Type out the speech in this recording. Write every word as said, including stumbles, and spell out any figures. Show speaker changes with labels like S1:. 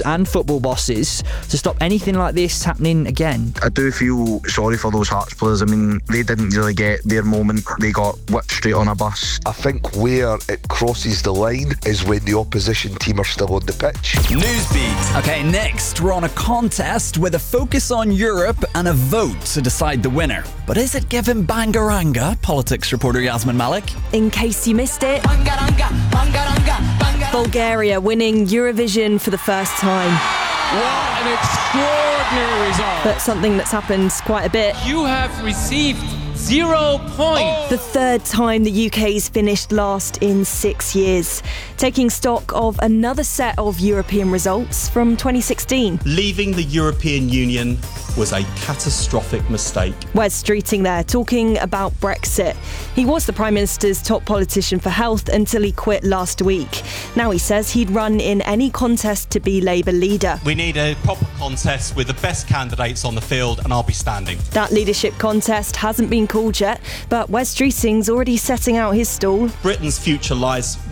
S1: and football bosses to stop anything like this happening again.
S2: I do feel sorry for those Hearts players. I mean, they didn't really get their moment. They got whipped straight on a bus.
S3: I think where it crosses the line is when the opposition team are still on the pitch.
S4: Newsbeat.
S5: Okay, next we're on a contest with a focus on Europe and a vote to decide the winner. But is it given Bangaranga? Politics reporter Yasmin Malik.
S6: In case you missed it, Bulgaria winning Eurovision for the first time.
S7: What an extraordinary result.
S6: But something that's happened quite a bit.
S7: You have received zero points.
S6: The third time the U K's finished last in six years. Taking stock of another set of European results from twenty sixteen.
S8: Leaving the European Union was a catastrophic mistake.
S6: Wes Streeting there, talking about Brexit. He was the Prime Minister's top politician for health until he quit last week. Now he says he'd run in any contest to be Labour leader.
S8: We need a proper contest with the best candidates on the field, and I'll be standing.
S6: That leadership contest hasn't been called yet, but Wes Streeting's already setting out his stall.
S8: Britain's future lies